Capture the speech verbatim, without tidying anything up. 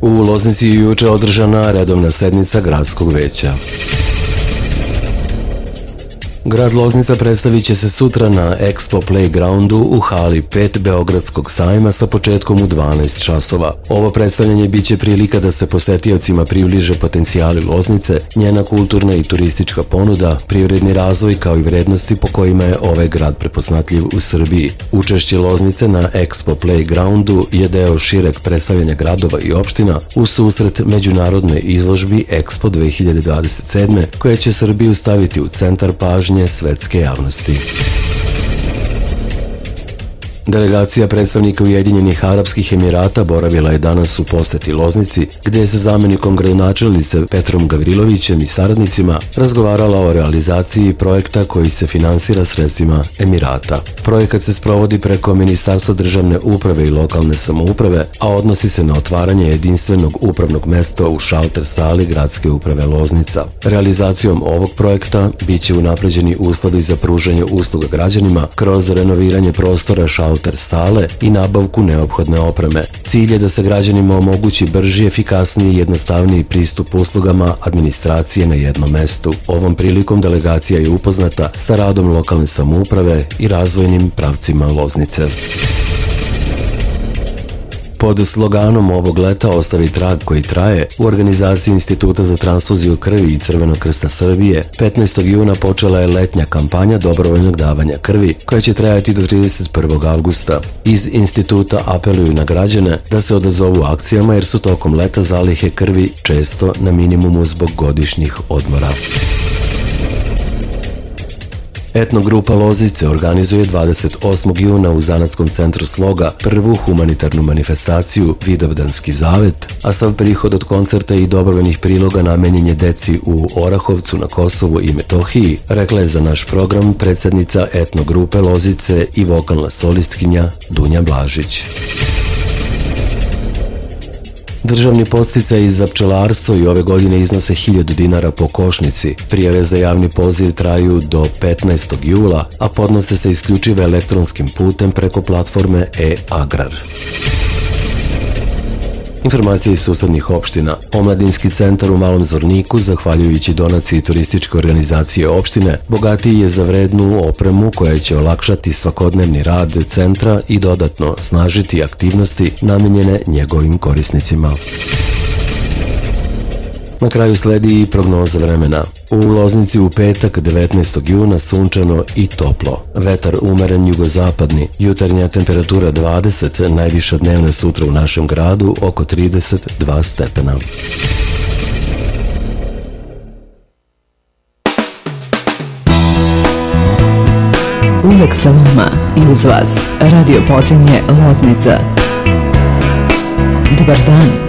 U Loznici je juče održana redovna sednica gradskog veća. Grad Loznica predstavit će se sutra na Expo Playgroundu u hali pet Beogradskog sajma sa početkom u dvanaest časova. Ovo predstavljanje biće prilika da se posetiocima približe potencijali Loznice, njena kulturna i turistička ponuda, privredni razvoj kao i vrednosti po kojima je ovaj grad prepoznatljiv u Srbiji. Učešće Loznice na Expo Playgroundu je deo šireg predstavljanja gradova i opština u susret međunarodnoj izložbi Expo dve hiljade dvadeset sedme koja će Srbiju staviti u centar pažnje svetske javnosti. Delegacija predstavnika Ujedinjenih Arapskih Emirata boravila je danas u poseti Loznici, gde je sa zamenikom gradonačelnice Petrom Gavrilovićem i saradnicima razgovarala o realizaciji projekta koji se finansira sredstvima Emirata. Projekat se sprovodi preko Ministarstva državne uprave i lokalne samouprave, a odnosi se na otvaranje jedinstvenog upravnog mesta u šalter sali Gradske uprave Loznica. Realizacijom ovog projekta biće unapređeni uslovi za pružanje usluga građanima kroz renoviranje prostora šalter sale i nabavku neophodne opreme. Cilj je da se građanima omogući brži, efikasniji i jednostavniji pristup uslugama administracije na jednom mestu. Ovom prilikom delegacija je upoznata sa radom lokalne samouprave i razvojnim pravcima Loznice. Pod sloganom ovog leta Ostavi trag koji traje, u organizaciji Instituta za transfuziju krvi i Crvenog krsta Srbije petnaestog juna počela je letnja kampanja dobrovoljnog davanja krvi koja će trajati do trideset prvog avgusta. Iz instituta apeluju na građane da se odazovu akcijama jer su tokom leta zalihe krvi često na minimumu zbog godišnjih odmora. Etnogrupa Lozice organizuje dvadeset osmog juna u Zanatskom centru Sloga prvu humanitarnu manifestaciju Vidovdanski zavet, a sav prihod od koncerta i dobrovoljnih priloga namenjen je deci u Orahovcu na Kosovu i Metohiji, rekla je za naš program predsednica etnogrupe Lozice i vokalna solistkinja Dunja Blažić. Državni podsticaji za pčelarstvo i ove godine iznose hiljadu dinara po košnici. Prijave za javni poziv traju do petnaestog jula, a podnose se isključivo elektronskim putem preko platforme e-Agrar. Informacije iz susednih opština. Omladinski centar u Malom Zvorniku, zahvaljujući donaciji turističke organizacije opštine, bogatiji je za vrednu opremu koja će olakšati svakodnevni rad centra i dodatno snažiti aktivnosti namenjene njegovim korisnicima. Na kraju sledi i prognoza vremena. U Loznici u petak devetnaestog juna sunčano i toplo. Vetar umeren jugozapadni, jutarnja temperatura dvadeset, najviša dnevna sutra u našem gradu oko trideset dva stepena. Uvek sa vama i uz vas Radio Potrinje Loznica. Dobar dan.